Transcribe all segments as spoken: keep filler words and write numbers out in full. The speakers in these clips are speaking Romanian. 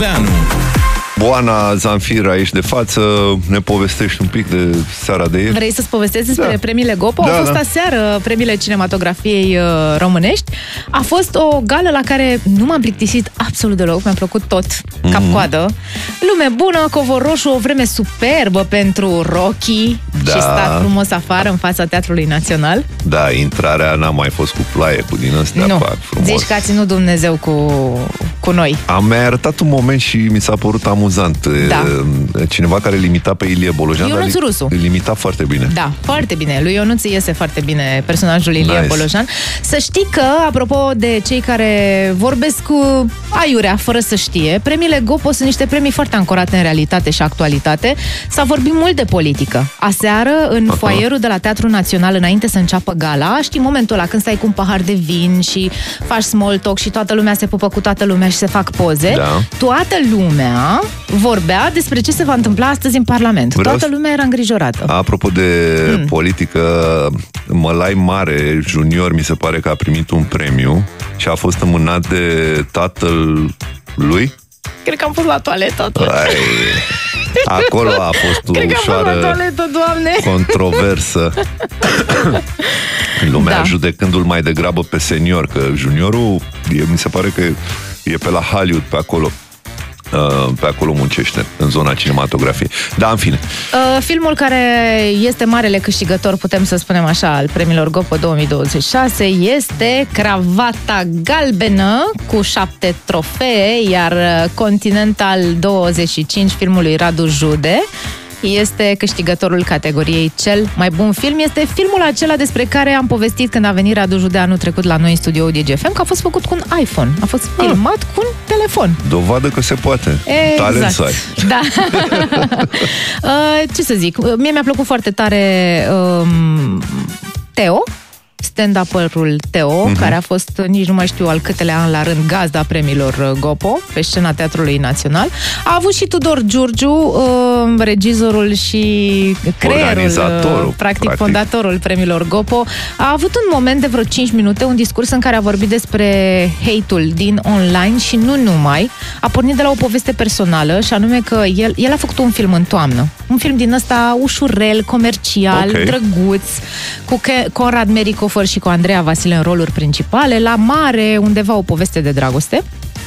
Oana Zamfir aici de față, ne povestești un pic de seara de ieri. Vrei să-ți povestesc despre da. premiile Gopo? Da, Au fost da. aseară premiile cinematografiei uh, românești. A fost o gală la care nu m-am plictisit absolut deloc, mi-a plăcut tot, mm-hmm. cap-coadă. Lume bună, covor roșu, o vreme superbă pentru Rocky da. și stat frumos afară în fața Teatrului Național. Da, intrarea n-a mai fost cu plaie, cu din ăstea nu. fac frumos. Zici că a ținut Dumnezeu cu, cu noi. Am mai arătat un moment și mi s-a părut amuzant. Da. Cineva care limita pe Ilie Bolojan, Ionuț Rusu. Limita foarte bine. Da, foarte bine. Lui Ionuț iese foarte bine personajul Ilie nice. Bolojan. Să știi că, apropo de cei care vorbesc cu aiurea, fără să știe, premiile Gopo sunt niște premii foarte ancorate în realitate și actualitate. S-a vorbit mult de politică. Aseară, în uh-huh. foaierul de la Teatrul Național, înainte să înceapă gala, știi momentul ăla când stai cu un pahar de vin și faci small talk și toată lumea se pupă cu toată lumea și se fac poze. Da. Toată lumea vorbea despre ce se va întâmpla astăzi în Parlament. Vreau Toată lumea era îngrijorată. Apropo de mm. politică, Mălai Mare Junior mi se pare că a primit un premiu și a fost înmânat de tatăl lui. Cred că am fost la toaletă atunci. Ai, acolo a fost o Cred ușoară toaletă, Doamne. controversă. Lumea da. judecându-l mai degrabă pe senior, că juniorul e, mi se pare că e pe la Hollywood, pe acolo. Pe acolo muncește, în zona cinematografiei. Da, în fine. Uh, filmul care este marele câștigător, putem să spunem așa, al premiilor Gopo două mii douăzeci și șase este Cravata Galbenă, cu șapte trofee, iar Continental douăzeci și cinci, filmul lui Radu Jude, este câștigătorul categoriei cel mai bun film. Este filmul acela despre care am povestit când a venit Radu Jude anul trecut la noi în studioul D G F M, că a fost făcut cu un iPhone. A fost ah. filmat cu un telefon. Dovadă că se poate. Exact. Talent să ai. Da. uh, ce să zic? Mie mi-a plăcut foarte tare um, Teo, stand-up-ul Teo, uh-huh. care a fost, nici nu mai știu al câtelea an la rând, gazda premiilor Gopo pe scena Teatrului Național. A avut și Tudor Giurgiu, uh, regizorul și creierul, practic, practic fondatorul premiilor Gopo. A avut un moment de vreo cinci minute, un discurs în care a vorbit despre hate-ul din online și nu numai. A pornit de la o poveste personală și anume că el, el a făcut un film în toamnă. Un film din ăsta ușurel, comercial, okay. drăguț, cu Conrad Merico și cu Andreea Vasile în roluri principale, la mare, undeva o poveste de dragoste.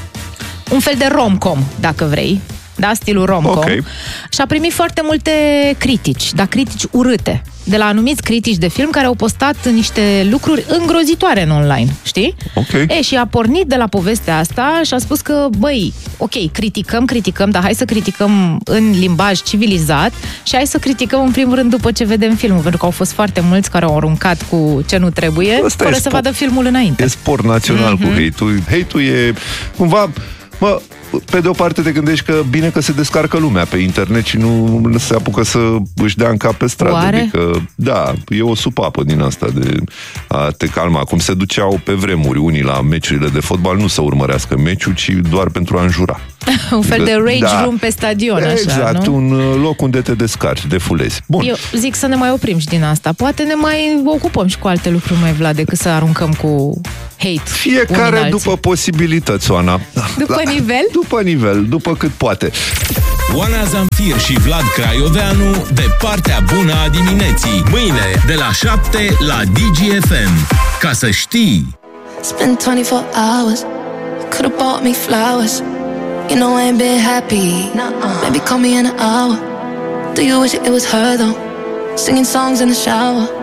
Un fel de rom-com, dacă vrei. Da, stilul rom-com. Okay. Și a primit foarte multe critici, dar critici urâte. De la anumiți critici de film care au postat niște lucruri îngrozitoare în online, știi? Okay. E, și a pornit de la povestea asta și a spus că, băi, ok, criticăm, criticăm, dar hai să criticăm în limbaj civilizat și hai să criticăm în primul rând după ce vedem filmul, pentru că au fost foarte mulți care au aruncat cu ce nu trebuie, asta fără să vadă filmul înainte. E sport național mm-hmm. cu hate-ul. Hate-ul e cumva... Mă, pe de o parte te gândești că bine că se descarcă lumea pe internet și nu se apucă să își dea în cap pe stradă. Oare? Adică, da, e o supapă din asta de a te calma. Cum se duceau pe vremuri unii la meciurile de fotbal, nu să urmărească meciul, ci doar pentru a înjura. Un fel de rage da. room pe stadion, așa, exact, nu? un loc unde te descarci, defulezi. Bun. Eu zic să ne mai oprim și din asta. Poate ne mai ocupăm și cu alte lucruri, mai Vlad, decât să aruncăm cu hate. Fiecare după posibilități, Oana. După la, nivel? După nivel, după cât poate. Oana Zamfir și Vlad Craioveanu, de partea bună a dimineții. Mâine, de la șapte la D G F M. Ca să știi. Spent twenty-four hours, could've bought me flowers. You know I ain't been happy. Nuh-uh. Maybe call me in an hour. Do you wish it was her though? Singing songs in the shower.